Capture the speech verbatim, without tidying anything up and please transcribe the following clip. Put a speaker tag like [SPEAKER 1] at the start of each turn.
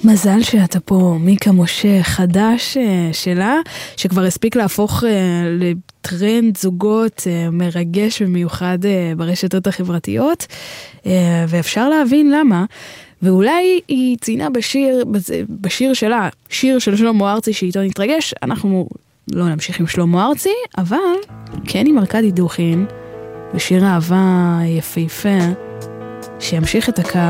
[SPEAKER 1] מזל שאתה פה, מיקה משה, חדש שלה, שכבר הספיק להפוך לטרנד זוגות מרגש ומיוחד ברשתות החברתיות, ואפשר להבין למה. ואולי היא ציינה בשיר, בשיר שלה, שיר של שלמה ארצי שאיתו נתרגש, אנחנו לא נמשיך עם שלמה ארצי, אבל כן עם ארקדי דוכין, בשיר אהבה יפהפה, שימשיך את הקו.